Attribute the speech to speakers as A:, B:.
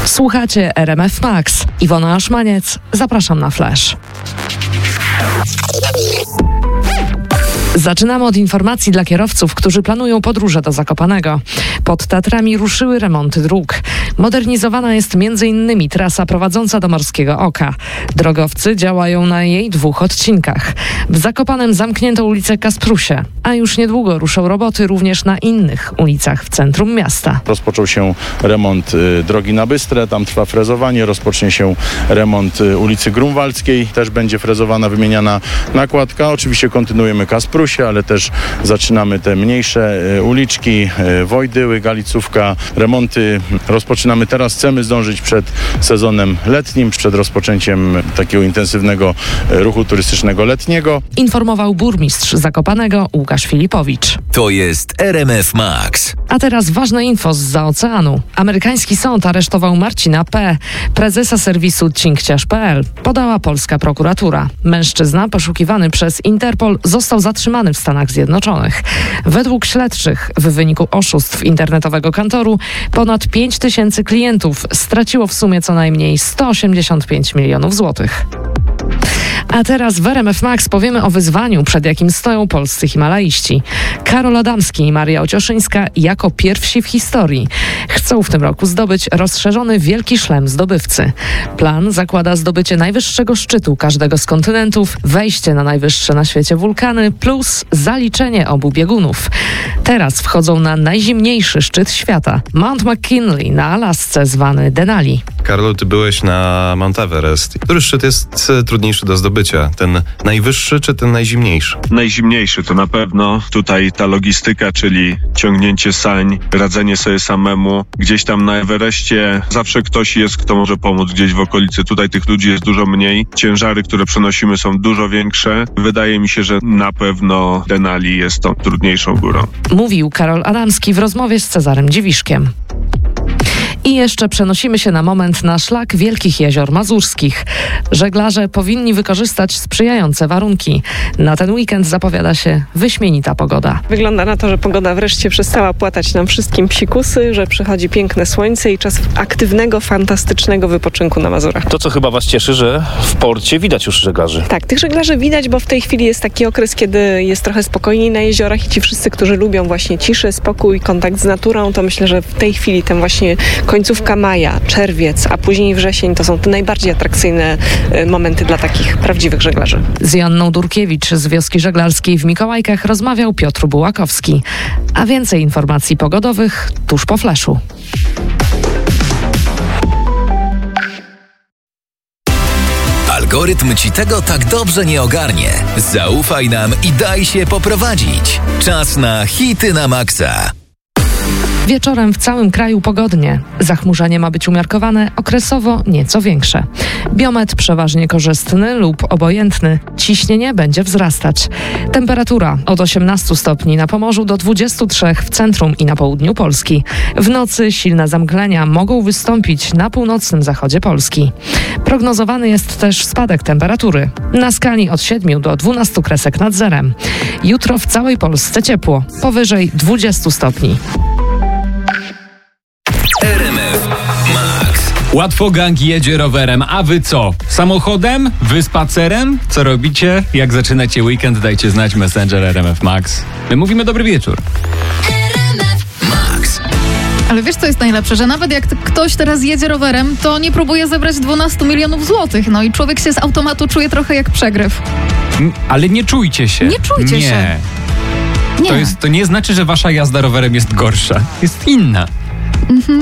A: Słuchacie RMF Max. Iwona Aszmaniec, zapraszam na Flash. Zaczynamy od informacji dla kierowców, którzy planują podróże do Zakopanego. Pod Tatrami ruszyły remonty dróg. Modernizowana jest m.in. trasa prowadząca do Morskiego Oka. Drogowcy działają na jej 2 odcinkach. W Zakopanem zamknięto ulicę Kasprusie, a już niedługo ruszą roboty również na innych ulicach w centrum miasta.
B: Rozpoczął się remont drogi na Bystrę, tam trwa frezowanie, rozpocznie się remont ulicy Grunwaldzkiej, też będzie frezowana, wymieniana nakładka. Oczywiście kontynuujemy Kasprusie, ale też zaczynamy te mniejsze uliczki, Wojdyły, Galicówka. Remonty rozpoczynamy teraz. Chcemy zdążyć przed sezonem letnim, przed rozpoczęciem takiego intensywnego ruchu turystycznego letniego.
A: Informował burmistrz Zakopanego Łukasz Filipowicz.
C: To jest RMF Max.
A: A teraz ważne info zza oceanu. Amerykański sąd aresztował Marcina P., prezesa serwisu cinkciarz.pl, podała polska prokuratura. Mężczyzna poszukiwany przez Interpol został zatrzymany w Stanach Zjednoczonych. Według śledczych w wyniku oszustw internetowego kantoru ponad 5 tysięcy klientów straciło w sumie co najmniej 185 milionów złotych. A teraz w RMF Max powiemy o wyzwaniu, przed jakim stoją polscy himalaiści. Karol Adamski i Maria Ocioszyńska jako pierwsi w historii chcą w tym roku zdobyć rozszerzony Wielki Szlem Zdobywcy. Plan zakłada zdobycie najwyższego szczytu każdego z kontynentów, wejście na najwyższe na świecie wulkany plus zaliczenie obu biegunów. Teraz wchodzą na najzimniejszy szczyt świata, Mount McKinley na Alasce, zwany Denali.
D: Karol, ty byłeś na Mount Everest. Który szczyt jest trudniejszy do zdobycia? Ten najwyższy czy ten najzimniejszy?
E: Najzimniejszy to na pewno. Tutaj ta logistyka, czyli ciągnięcie sań, radzenie sobie samemu. Gdzieś tam na Everestie zawsze ktoś jest, kto może pomóc gdzieś w okolicy. Tutaj tych ludzi jest dużo mniej. Ciężary, które przenosimy, są dużo większe. Wydaje mi się, że na pewno Denali jest tą trudniejszą górą.
A: Mówił Karol Adamski w rozmowie z Cezarem Dziwiszkiem. I jeszcze przenosimy się na moment na szlak Wielkich Jezior Mazurskich. Żeglarze powinni wykorzystać sprzyjające warunki. Na ten weekend zapowiada się wyśmienita pogoda.
F: Wygląda na to, że pogoda wreszcie przestała płatać nam wszystkim psikusy, że przychodzi piękne słońce i czas aktywnego, fantastycznego wypoczynku na Mazurach.
G: To, co chyba was cieszy, że w porcie widać już żeglarzy.
F: Tak, tych żeglarzy widać, bo w tej chwili jest taki okres, kiedy jest trochę spokojniej na jeziorach i ci wszyscy, którzy lubią właśnie ciszę, spokój, kontakt z naturą, to myślę, że w tej chwili ten właśnie końcówka maja, czerwiec, a później wrzesień to są te najbardziej atrakcyjne momenty dla takich prawdziwych żeglarzy.
A: Z Joanną Durkiewicz z Wioski Żeglarskiej w Mikołajkach rozmawiał Piotr Bułakowski. A więcej informacji pogodowych tuż po flashu.
C: Algorytm ci tego tak dobrze nie ogarnie. Zaufaj nam i daj się poprowadzić. Czas na hity na maksa.
A: Wieczorem w całym kraju pogodnie. Zachmurzenie ma być umiarkowane, okresowo nieco większe. Biometr przeważnie korzystny lub obojętny. Ciśnienie będzie wzrastać. Temperatura od 18 stopni na Pomorzu do 23 w centrum i na południu Polski. W nocy silne zamglenia mogą wystąpić na północnym zachodzie Polski. Prognozowany jest też spadek temperatury. Na skali od 7 do 12 kresek nad zerem. Jutro w całej Polsce ciepło, powyżej 20 stopni.
C: RMF Max.
H: Łatwo gang jedzie rowerem, a wy co? Samochodem? Wy spacerem? Co robicie? Jak zaczynacie weekend, dajcie znać, Messenger RMF Max. My mówimy dobry wieczór.
C: Max.
I: Ale wiesz, co jest najlepsze? Że nawet jak ktoś teraz jedzie rowerem, to nie próbuje zebrać 12 milionów złotych. No i człowiek się z automatu czuje trochę jak przegryw.
H: Ale nie czujcie się.
I: Nie czujcie się.
H: Nie. To nie znaczy, że wasza jazda rowerem jest gorsza. Jest inna.